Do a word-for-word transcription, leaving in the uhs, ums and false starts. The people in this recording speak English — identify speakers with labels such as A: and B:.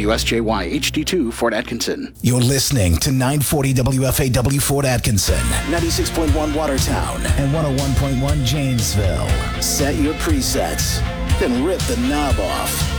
A: W S J Y H D two Fort Atkinson.
B: You're listening to nine forty W F A W Fort Atkinson, ninety-six point one Watertown, and one oh one point one Janesville. Set your presets, then rip the knob off.